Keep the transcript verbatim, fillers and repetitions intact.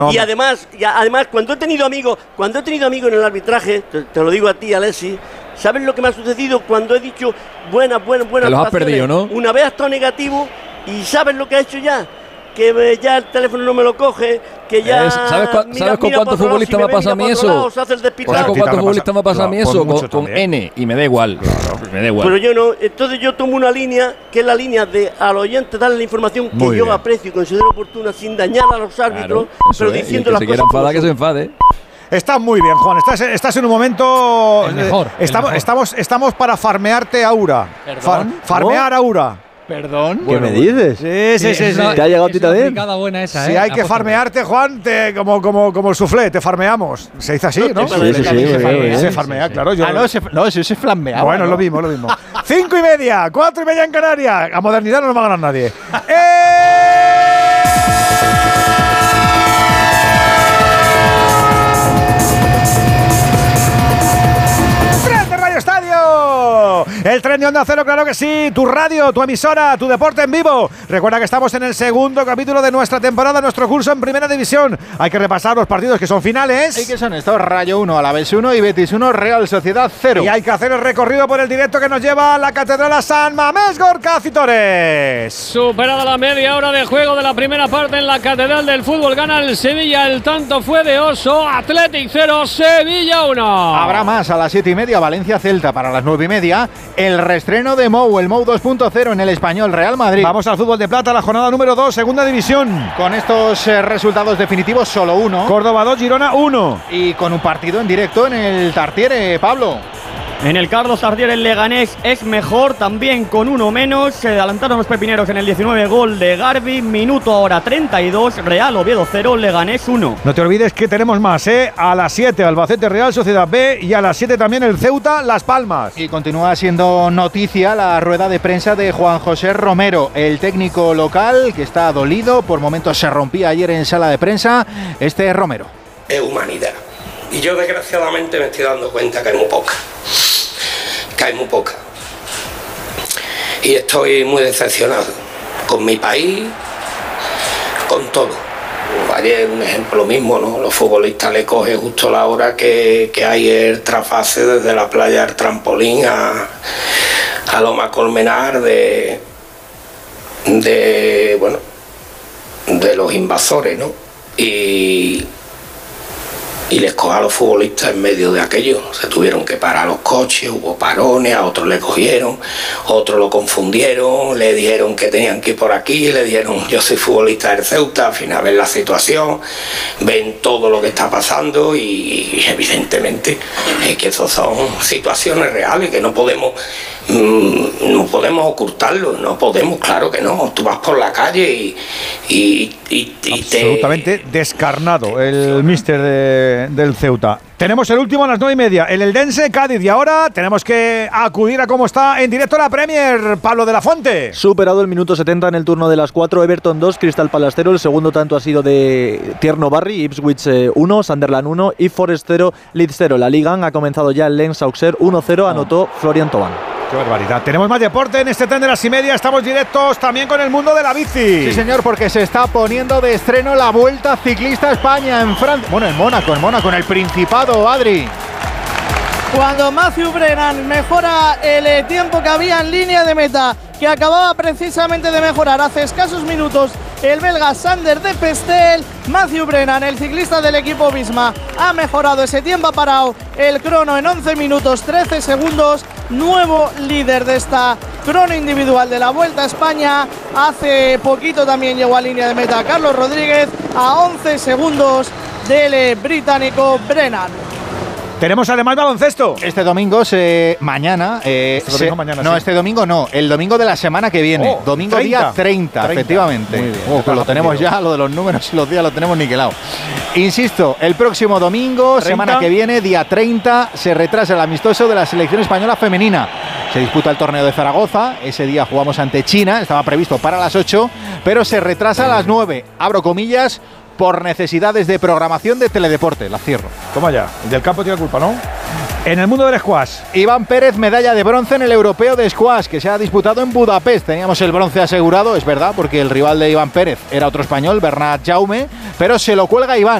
Y además, y además, cuando he tenido amigos, cuando he tenido amigos en el arbitraje, te, te lo digo a ti, Alexis, ¿sabes lo que me ha sucedido cuando he dicho buenas, buenas, buenas? Te los has perdido, ¿no? Una vez ha estado negativo y ¿sabes lo que ha hecho ya? Que me, ya el teléfono no me lo coge, que ya... Es, ¿Sabes, cua, mira, ¿sabes con mira cuántos futbolistas me ha pasado a mí eso? Lado, ¿Sabes con cuántos futbolistas me ha pasado a mí eso? Con, con N, y me da igual. Claro. Me da igual. Pero yo no, entonces yo tomo una línea, que es la línea de al oyente darle la información que Muy yo bien. aprecio y considero oportuna, sin dañar a los árbitros, claro, pero es. diciendo y el que las se cosas. quiera enfadar, que se enfade. Estás muy bien, Juan. Estás, estás en un momento. El mejor, eh, estamos, el mejor. estamos, estamos para farmearte Aura. Far, farmear Aura. Perdón. ¿Qué bueno, me dices? Sí, sí, sí. sí, sí. ¿Te ha llegado a ti también? Buena esa, si ¿eh? hay que farmearte, Juan, te, como, como, como el soufflé, te farmeamos. Se dice así, ¿no? Sí, sí, sí. sí, se, sí, farmea, sí, se sí, farmea, sí. claro. Yo ah, no, se, no, eso se flamea. Bueno, ¿no? lo mismo, lo mismo. Cinco y media, cuatro y media en Canarias. A modernidad no nos va a ganar nadie. ¡Eh! Estadio, el tren de Onda Cero, claro que sí, tu radio, tu emisora, tu deporte en vivo. Recuerda que estamos en el segundo capítulo de nuestra temporada, nuestro curso en Primera División. Hay que repasar los partidos que son finales. ¿Y qué son estos? Rayo uno, Alavés uno y Betis uno, Real Sociedad cero. Y hay que hacer el recorrido por el directo que nos lleva a la Catedral a San Mamés Gorka Citores. Superada la media hora de juego de la primera parte en la Catedral del Fútbol, gana el Sevilla, el tanto fue de Oso, Athletic cero, Sevilla uno. Habrá más a las siete y media, Valencia Celta. Para las nueve y media, el reestreno de Mou, el Mou dos punto cero en el Español Real Madrid. Vamos al fútbol de plata, la jornada número dos, segunda división. Con estos eh, resultados definitivos, solo uno. Córdoba dos, Girona uno. Y con un partido en directo en el Tartiere, Pablo. En el Carlos Tartiere el Leganés es mejor, también con uno menos. Se adelantaron los pepineros en el diecinueve, gol de Garbi. Minuto ahora treinta y dos, Real Oviedo cero, Leganés uno. No te olvides que tenemos más, ¿eh? A las siete Albacete Real Sociedad B y a las siete también el Ceuta Las Palmas. Y continúa siendo noticia la rueda de prensa de Juan José Romero, el técnico local que está dolido, por momentos se rompía ayer en sala de prensa. Este es Romero. Es humanidad. Y yo desgraciadamente me estoy dando cuenta que hay muy poca. Que hay muy poca. Y estoy muy decepcionado con mi país, con todo. Ayer un ejemplo mismo, ¿no? Los futbolistas le cogen justo la hora que, que hay el trasfase desde la playa del Trampolín a, a Loma Colmenar de, de, bueno, de los invasores, ¿no? Y... y les coja a los futbolistas en medio de aquello. Se tuvieron que parar los coches, hubo parones, a otros le cogieron, otros lo confundieron, le dijeron que tenían que ir por aquí, le dijeron yo soy futbolista del Ceuta. Al final ven la situación, ven todo lo que está pasando y, y evidentemente es que eso son situaciones reales que no podemos mmm, no podemos ocultarlo, no podemos, claro que no. Tú vas por la calle y, y, y, y absolutamente te... descarnado el míster de del Ceuta. Tenemos el último a las nueve y media, el Eldense Cádiz, y ahora tenemos que acudir a cómo está en directo la Premier, Pablo de la Fuente. Superado el minuto setenta en el turno de las cuatro, Everton dos, Crystal Palace cero, el segundo tanto ha sido de Tierno Barry, Ipswich uno, Sunderland uno y Forest cero, Leeds cero. La Liga ha comenzado ya el Lens Auxerre uno cero, anotó Florian Thauvin. Qué barbaridad. Tenemos más deporte en este tren de las y media. Estamos directos también con el mundo de la bici. Sí, señor, porque se está poniendo de estreno la Vuelta Ciclista a España en Francia. Bueno, en Mónaco, en Mónaco, en el Principado, Adri. Cuando Matthew Brennan mejora el tiempo que había en línea de meta, que acababa precisamente de mejorar hace escasos minutos el belga Sander de Pestel, Matthew Brennan, el ciclista del equipo Visma, ha mejorado ese tiempo, ha parado el crono en once minutos trece segundos, nuevo líder de esta crono individual de la Vuelta a España. Hace poquito también llegó a línea de meta Carlos Rodríguez a once segundos del británico Brennan. Tenemos además baloncesto. Este domingo, se, mañana, eh, este domingo se, mañana, no, sí. este domingo no, el domingo de la semana que viene, oh, domingo treinta, día treinta, treinta, efectivamente. Muy bien, oh, pues lo tenemos ya, lo de los números y los días lo tenemos niquelado. Insisto, el próximo domingo, ¿treinta? Semana que viene, día treinta, se retrasa el amistoso de la selección española femenina. Se disputa el torneo de Zaragoza, ese día jugamos ante China, estaba previsto para las ocho, pero se retrasa a las nueve, abro comillas, por necesidades de programación de Teledeporte, la cierro. Toma ya, el del campo tiene culpa, ¿no? En el mundo del squash. Iván Pérez, medalla de bronce en el europeo de squash, que se ha disputado en Budapest. Teníamos el bronce asegurado, es verdad, porque el rival de Iván Pérez era otro español, Bernat Jaume, pero se lo cuelga Iván.